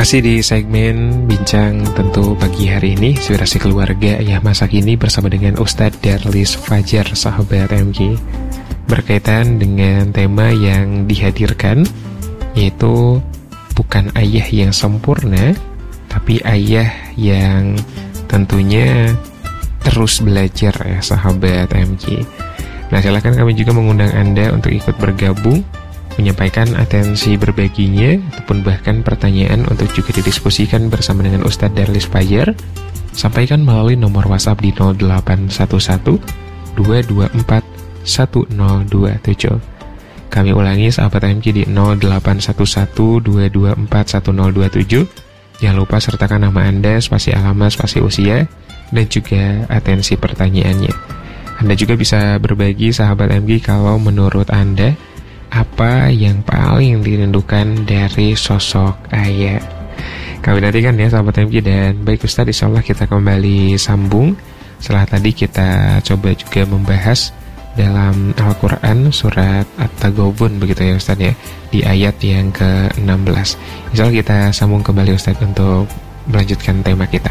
Masih di segmen Bincang Tentu pagi hari ini, Inspirasi Keluarga Ayah Masa Kini bersama dengan Ustadz Darlis Fajar, sahabat MG, berkaitan dengan tema yang dihadirkan, yaitu bukan ayah yang sempurna, tapi ayah yang tentunya terus belajar ya sahabat MG. Nah, silakan kami juga mengundang Anda untuk ikut bergabung, menyampaikan atensi berbaginya, ataupun bahkan pertanyaan untuk juga didiskusikan bersama dengan Ustadz Darlis Fajar. Sampaikan melalui nomor WhatsApp di 0811 224 1027. Kami ulangi sahabat MG di 0811 224 1027. Jangan lupa sertakan nama Anda, spasi alamat, spasi usia, dan juga atensi pertanyaannya. Anda juga bisa berbagi sahabat MG kalau menurut Anda apa yang paling dirindukan dari sosok ayah. Kami nantikan ya sahabat MG. Dan baik Ustadz, insyaallah kita kembali sambung setelah tadi kita coba juga membahas dalam Al-Quran surat At-Taghabun begitu ya Ustadz ya, di ayat yang ke-16. Insyaallah kita sambung kembali Ustadz untuk melanjutkan tema kita.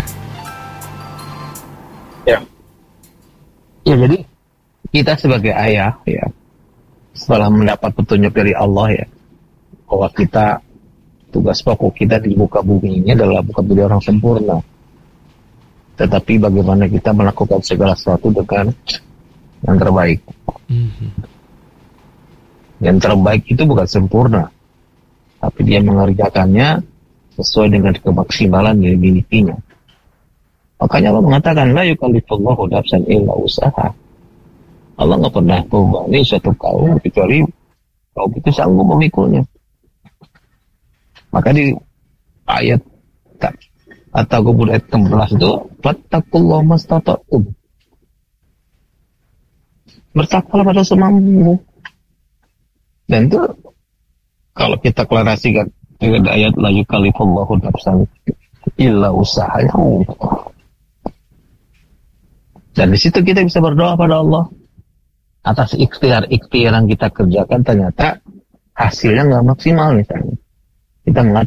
Ya, jadi kita sebagai ayah ya, setelah mendapat petunjuk dari Allah ya, bahwa kita, tugas pokok kita di muka bumi ini adalah bukan menjadi orang sempurna, tetapi bagaimana kita melakukan segala sesuatu dengan yang terbaik. Yang terbaik itu bukan sempurna, tapi dia mengerjakannya sesuai dengan kemaksimalan yang dimilikinya. Makanya Allah mengatakan, la yukallifullahu nafsan illa usaha. Allah nggak pernah membebani suatu kaum kecuali kaum itu sanggup memikulnya. Maka di ayat atau kemudian ayat 16 itu, fattaqullaha mastata'tum. Bertakwalah pada semampu. Dan itu kalau kita klarasikan dengan ayat la yukallifullahu nafsan illa usaha. Dan di situ kita bisa berdoa pada Allah atas ikhtiar yang kita kerjakan, ternyata hasilnya nggak maksimal misalnya. Kita mengatakan